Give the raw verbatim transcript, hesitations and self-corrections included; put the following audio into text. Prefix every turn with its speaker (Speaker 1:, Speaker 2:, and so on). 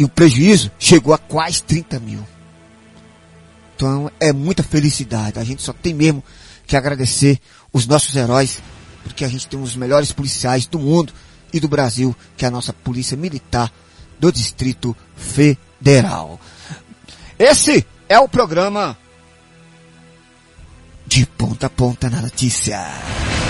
Speaker 1: E o prejuízo chegou a quase trinta mil. Então é muita felicidade. A gente só tem mesmo que agradecer os nossos heróis, porque a gente tem os melhores policiais do mundo e do Brasil, que é a nossa Polícia Militar do Distrito Federal. Esse é o programa De Ponta a Ponta na Notícia.